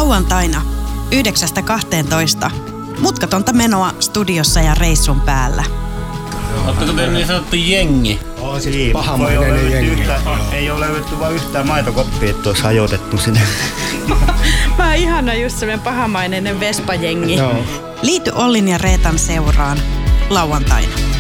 Lauantaina 9-12. Mutkatonta menoa studiossa ja reissun päällä. Oletteko te niin sanottu jengi? Siis pahamainen jengi. Ei ole löydetty vaan yhtään maitokoppia, että olisi hajotettu sinne. Mä oon ihana just semmoinen pahamainen Vespa-jengi. Liity Ollin ja Reetan seuraan lauantaina.